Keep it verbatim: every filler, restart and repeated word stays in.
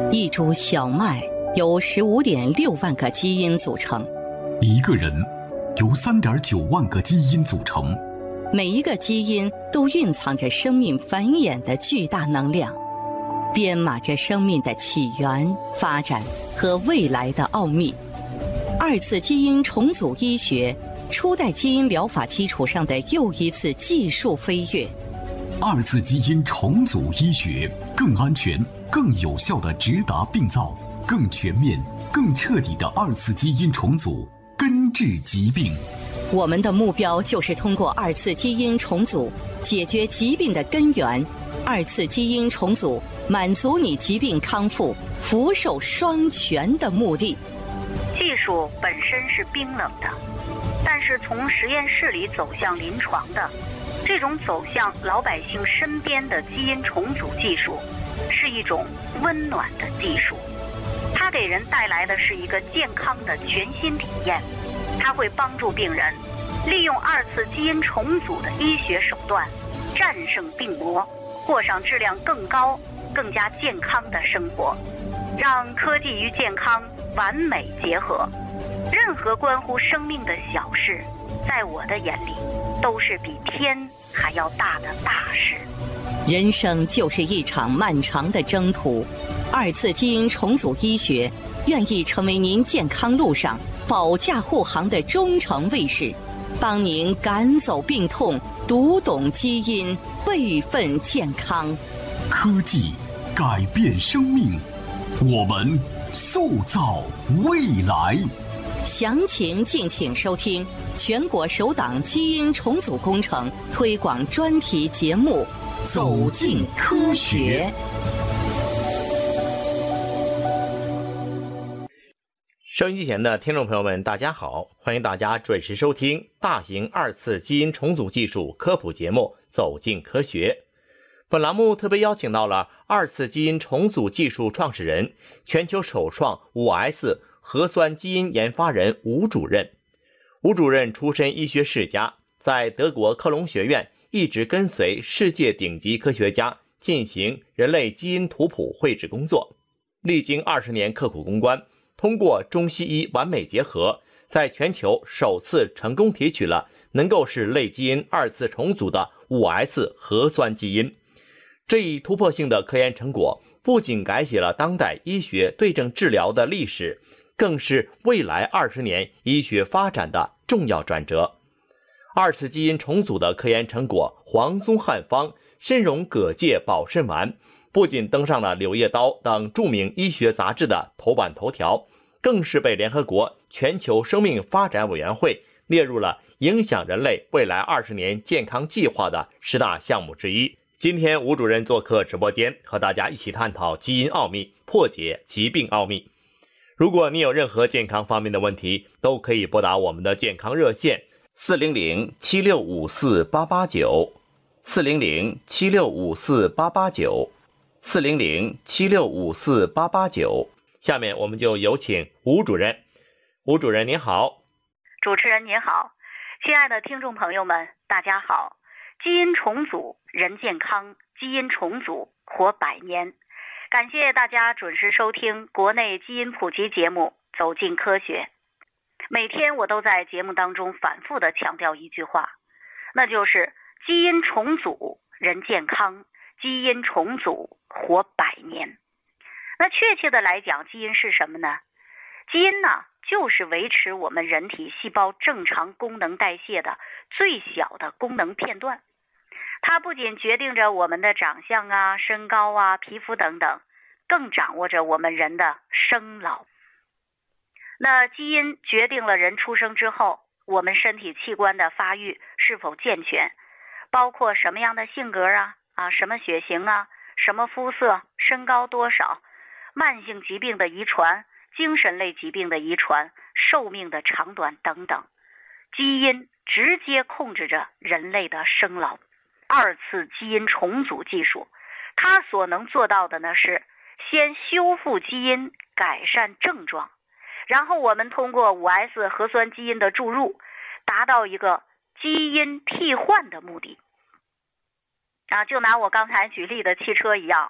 一株小麦由十五点六万个基因组成， 一个人由三点九万个基因组成， 每一个基因都蕴藏着生命繁衍的巨大能量，编码着生命的起源、发展和未来的奥秘。二次基因重组医学，初代基因疗法基础上的又一次技术飞跃。 二次基因重组医学更安全、更有效地直达病灶，更全面、更彻底的二次基因重组，根治疾病。 我们的目标就是通过二次基因重组解决疾病的根源。二次基因重组满足你疾病康复、福寿双全的目的。 技术本身是冰冷的，但是从实验室里走向临床的，这种走向老百姓身边的基因重组技术，是一种温暖的技术。它给人带来的是一个健康的全新体验。它会帮助病人利用二次基因重组的医学手段，战胜病魔，过上质量更高、更加健康的生活，让科技与健康完美结合。任何关乎生命的小事，在我的眼里都是比天还要大的大事。 人生就是一场漫长的征途，二次基因重组医学愿意成为您健康路上保驾护航的忠诚卫士，帮您赶走病痛，读懂基因，备份健康。 科技改变生命，我们塑造未来。 详情敬请收听全国首档基因重组工程推广专题节目《走进科学》。 收音机前的听众朋友们，大家好，欢迎大家准时收听大型二次基因重组技术科普节目《走进科学》。本栏目特别邀请到了二次基因重组技术创始人、全球首创 五 S 核酸基因研发人吴主任。吴主任出身医学世家，在德国科隆学院一直跟随世界顶级科学家进行人类基因图谱绘制工作，历经二十年刻苦攻关，通过中西医完美结合，在全球首次成功提取了能够使类基因二次重组的 五 S 核酸基因。这一突破性的科研成果不仅改写了当代医学对症治疗的历史，更是未来二十年医学发展的重要转折。二次基因重组的科研成果黄宗汉方参茸葛芥保肾丸不仅登上了《柳叶刀》等著名医学杂志的头版头条，更是被联合国全球生命发展委员会列入了影响人类未来二十年健康计划的十大项目之一。今天吴主任做客直播间，和大家一起探讨基因奥秘，破解疾病奥秘。如果你有任何健康方面的问题，都可以拨打我们的健康热线四零零 七六五四 八八九 四零零 七六五四 八八九四零零 七六五四 八八九。下面我们就有请吴主任。吴主任您好。 主持人您好，亲爱的听众朋友们大家好。基因重组人健康，基因重组活百年。感谢大家准时收听国内基因普及节目《走进科学》。每天我都在节目当中反复地强调一句话，那就是基因重组人健康，基因重组活百年。那确切的来讲，基因是什么呢？基因呢，就是维持我们人体细胞正常功能代谢的最小的功能片段。它不仅决定着我们的长相啊、身高啊、皮肤等等，更掌握着我们人的生老。那基因决定了人出生之后，我们身体器官的发育是否健全，包括什么样的性格啊、啊什么血型啊、什么肤色、身高多少、慢性疾病的遗传、精神类疾病的遗传、寿命的长短等等。基因直接控制着人类的生老。二次基因重组技术，它所能做到的呢是先修复基因，改善症状，然后我们通过 五 S 核酸基因的注入，达到一个基因替换的目的。啊，就拿我刚才举例的汽车一样，